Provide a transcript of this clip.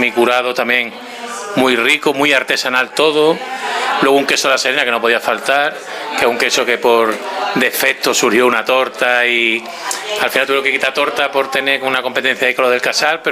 semicurado también muy rico, muy artesanal todo. Luego un queso de la Serena que no podía faltar, que es un queso que por defecto surgió una torta y al final tuvieron que quitar torta por tener una competencia ahí con lo del Casal, pero